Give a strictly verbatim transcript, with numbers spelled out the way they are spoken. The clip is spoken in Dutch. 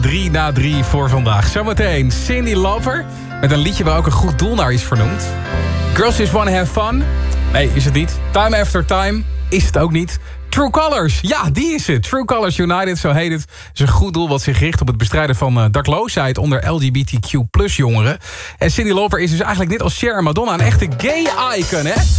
drie na drie voor vandaag. Zometeen Cyndi Lauper met een liedje waar ook een goed doel naar is vernoemd. Girls Just Wanna Have Fun. Nee, is het niet. Time After Time is het ook niet. True Colors, ja, die is het. True Colors United, zo heet het. Het is een goed doel wat zich richt op het bestrijden van uh, dakloosheid onder L G B T Q plus jongeren. En Cyndi Lauper is dus eigenlijk net als Cher en Madonna een echte gay icon, hè?